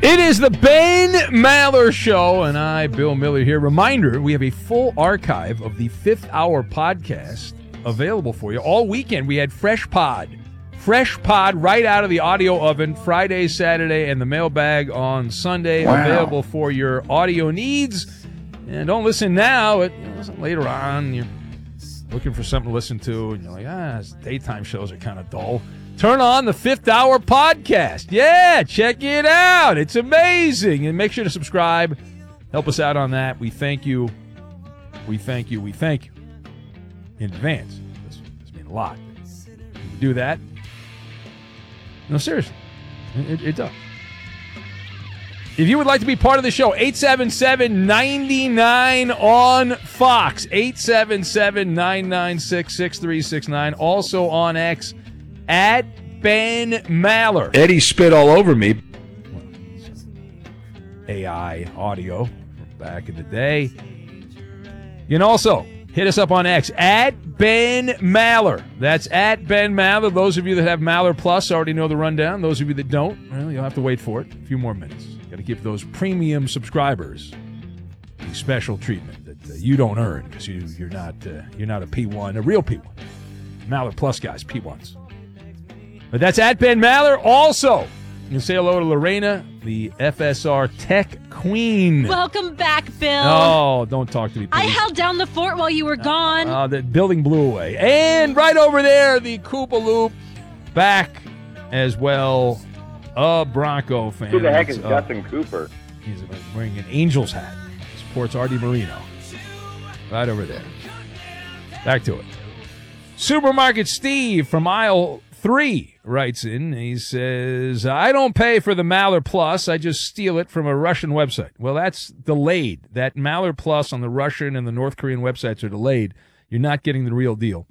It is the Ben Maller Show, and I, Bill Miller, here. Reminder, we have a full archive of the Fifth Hour podcast available for you. All weekend, we had Fresh Pod right out of the audio oven, Friday, Saturday, and the mailbag on Sunday. Wow. Available for your audio needs. And don't listen now. Listen later on. You're looking for something to listen to, and you're like, daytime shows are kind of dull. Turn on the Fifth Hour podcast. Yeah, check it out. It's amazing. And make sure to subscribe. Help us out on that. We thank you. We thank you. We thank you in advance. This means a lot. You do that. No, seriously. It does. If you would like to be part of the show, 877-99 on Fox. 877-996-6369. Also on X. At Ben Maller. Eddie spit all over me. AI audio from back in the day. You can also hit us up on X at Ben Maller. That's at Ben Maller. Those of you that have Maller Plus already know the rundown. Those of you that don't, well, you'll have to wait for it. A few more minutes. Got to give those premium subscribers the special treatment that you don't earn because you're not a P1, a real P1. Maller Plus guys, P1s. But that's at Ben Maller. Also, you can say hello to Lorena, the FSR Tech Queen. Welcome back, Bill. Oh, don't talk to me, please. I held down the fort while you were gone. The building blew away. And right over there, the Koopa Loop back as well. A Bronco fan. Who the heck is Justin Cooper? He's wearing an Angels hat. Supports Artie Moreno. Right over there. Back to it. Supermarket Steve from aisle 3 writes in. He says, I don't pay for the Maller Plus. I just steal it from a Russian website. Well, that's delayed. That Maller Plus on the Russian and the North Korean websites are delayed. You're not getting the real deal.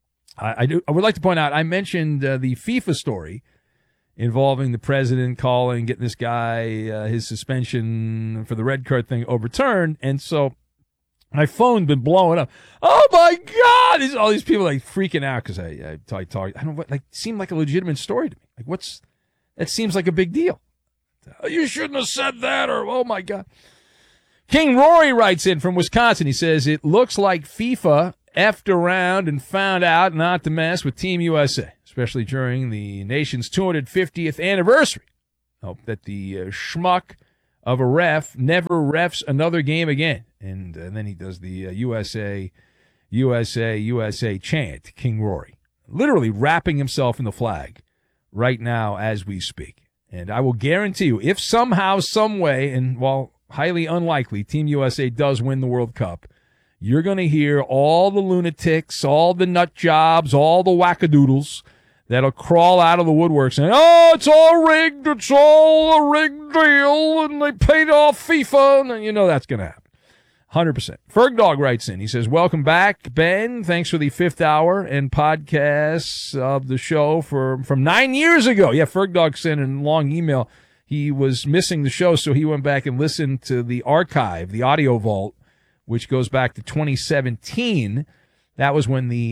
I would like to point out, I mentioned the FIFA story involving the president getting this guy, his suspension for the red card thing overturned. And so my phone been blowing up. Oh my God! All these people like freaking out because I talk. I don't know, seemed like a legitimate story to me. That seems like a big deal. You shouldn't have said that, or oh my God. King Rory writes in from Wisconsin. He says it looks like FIFA effed around and found out not to mess with Team USA, especially during the nation's 250th anniversary. Hope that the schmuck of a ref never refs another game again. And then he does the USA, USA, USA chant, King Rory. Literally wrapping himself in the flag right now as we speak. And I will guarantee you, if somehow, some way, and while highly unlikely, Team USA does win the World Cup, you're going to hear all the lunatics, all the nut jobs, all the wackadoodles that'll crawl out of the woodwork saying, oh, it's all rigged, it's all a rigged deal, and they paid off FIFA, and you know that's going to happen. 100%. Fergdog writes in. He says, welcome back, Ben. Thanks for the Fifth Hour and podcasts of the show from 9 years ago. Yeah, Fergdog sent a long email. He was missing the show, so he went back and listened to the archive, the audio vault, which goes back to 2017. That was when the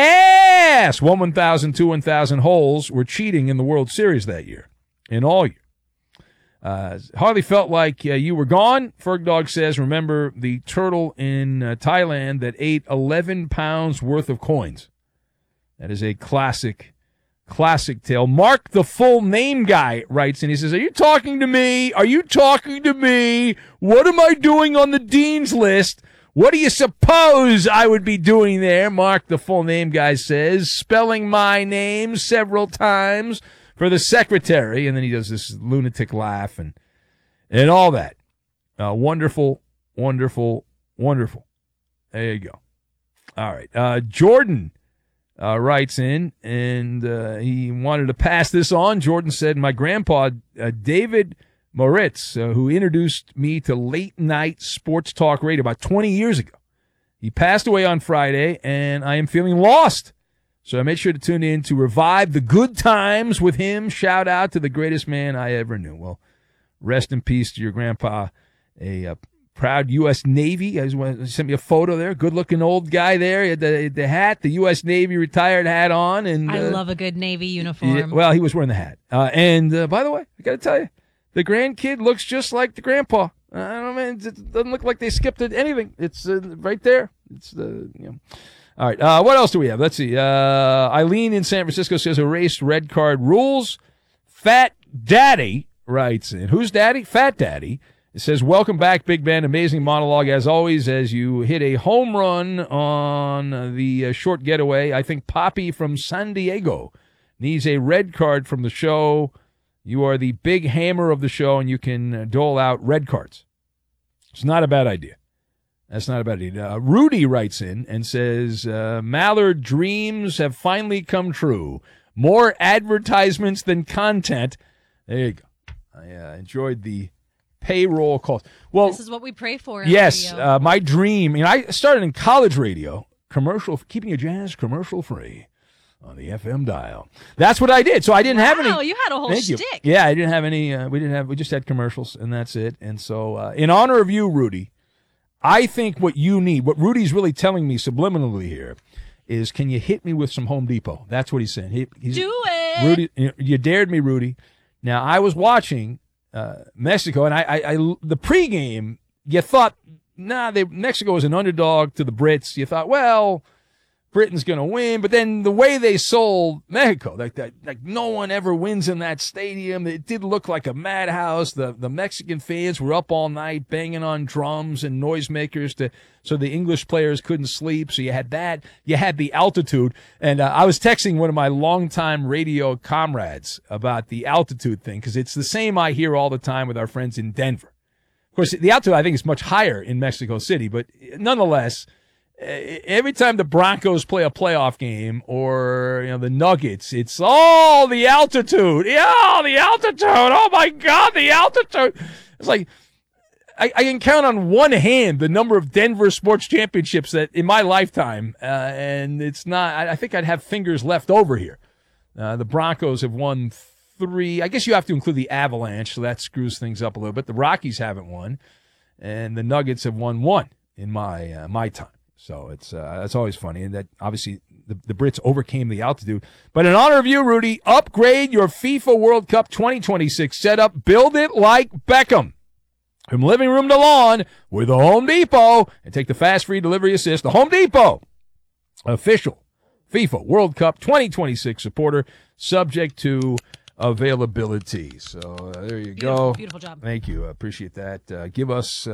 1,000, 2, 1,000 holes were cheating in the World Series that year, in all year. Hardly felt like you were gone. Fergdog says, remember the turtle in Thailand that ate 11 pounds worth of coins. That is a classic tale. Mark the full name guy writes, and he says, are you talking to me? Are you talking to me? What am I doing on the dean's list? What do you suppose I would be doing there? Mark the full name guy says, spelling my name several times for the secretary, and then he does this lunatic laugh and all that. Wonderful, wonderful, wonderful. There you go. All right. Jordan writes in, and he wanted to pass this on. Jordan said, my grandpa, David Moritz, who introduced me to late-night sports talk radio about 20 years ago. He passed away on Friday, and I am feeling lost. So I made sure to tune in to revive the good times with him. Shout out to the greatest man I ever knew. Well, rest in peace to your grandpa, a proud U.S. Navy. He sent me a photo there. Good-looking old guy there. He had the hat, the U.S. Navy retired hat on. And I love a good Navy uniform. Well, he was wearing the hat. And by the way, I got to tell you, the grandkid looks just like the grandpa. I don't mean, it doesn't look like they skipped anything. It's right there. It's All right. What else do we have? Let's see. Eileen in San Francisco says erased red card rules. Fat Daddy writes in. Who's Daddy? Fat Daddy. It says, welcome back, Big Ben. Amazing monologue, as always, as you hit a home run on the short getaway. I think Poppy from San Diego needs a red card from the show. You are the big hammer of the show, and you can dole out red cards. It's not a bad idea. That's not a bad idea. Rudy writes in and says, Mallard dreams have finally come true. More advertisements than content. There you go. I enjoyed the payroll calls. Well, this is what we pray for. Yes, my dream. I started in college radio, keeping your jazz commercial free on the FM dial. That's what I did. So I didn't have any. Oh, you had a whole shtick. Yeah, I didn't have any. We just had commercials, and that's it. And so, in honor of you, Rudy, I think what you need, what Rudy's really telling me subliminally here, is can you hit me with some Home Depot? That's what he's saying. Do it, Rudy. You dared me, Rudy. Now I was watching Mexico, and I the pregame, you thought, Mexico was an underdog to the Brits. You thought, well, Britain's going to win, but then the way they sold Mexico, like no one ever wins in that stadium. It did look like a madhouse. The Mexican fans were up all night banging on drums and noisemakers so the English players couldn't sleep. So you had that. You had the altitude. And I was texting one of my longtime radio comrades about the altitude thing, because it's the same I hear all the time with our friends in Denver. Of course, the altitude I think is much higher in Mexico City, but nonetheless, every time the Broncos play a playoff game or the Nuggets, it's all the altitude. Yeah, the altitude. Oh my God, the altitude. It's like I can count on one hand the number of Denver sports championships that in my lifetime, and it's not. I think I'd have fingers left over here. The Broncos have won 3. I guess you have to include the Avalanche, so that screws things up a little bit. The Rockies haven't won, and the Nuggets have won 1 in my time. So it's always funny, and that obviously the Brits overcame the altitude. But in honor of you, Rudy, upgrade your FIFA World Cup 2026 setup. Build it like Beckham. From living room to lawn with the Home Depot, and take the fast free delivery assist. The Home Depot, official FIFA World Cup 2026 supporter, subject to availability. So there you go. Beautiful job. Thank you. I appreciate that. Give us